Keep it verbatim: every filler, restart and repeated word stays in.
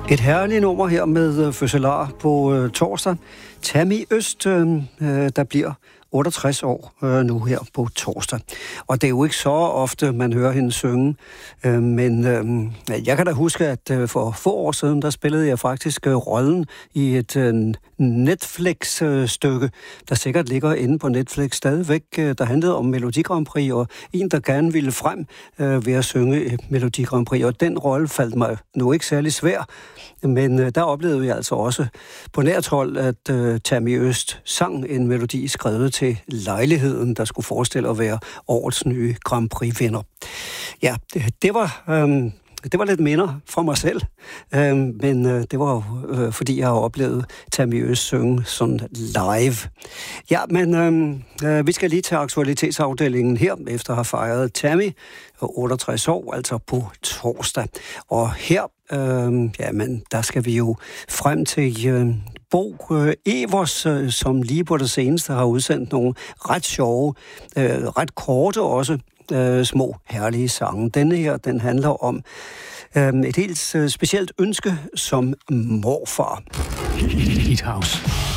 Et herligt nummer her med fødselar på øh, torsdag. Tammy Øst, øh, der bliver otteogtres år øh, nu her på torsdag. Og det er jo ikke så ofte, man hører hende synge. Øh, men øh, jeg kan da huske, at øh, for få år siden, der spillede jeg faktisk øh, rollen i et øh, Netflix-stykke, der sikkert ligger inde på Netflix stadigvæk, øh, der handlede om Melodi Grand Prix, og en, der gerne ville frem øh, ved at synge Melodi Grand Prix. Og den rolle faldt mig nu ikke særlig svær, men øh, der oplevede vi altså også på nært hold, at øh, Tammy Øst sang en melodi skrevet til lejligheden, der skulle forestille at være årets nye Grand Prix-vinder. Ja, det, det var... Øh, Det var lidt minder fra mig selv, øh, men øh, det var jo, øh, fordi jeg har oplevet Tammy Øst synge sådan live. Ja, men øh, øh, vi skal lige til aktualitetsafdelingen her, efter at have fejret Tammy, otteogtres år, altså på torsdag. Og her, øh, jamen, der skal vi jo frem til øh, Bo øh, Evers, øh, som lige på det seneste har udsendt nogle ret sjove, øh, ret korte også, Øh, små, herlige sange. Denne her, den handler om øh, et helt øh, specielt ønske som morfar. Hit House.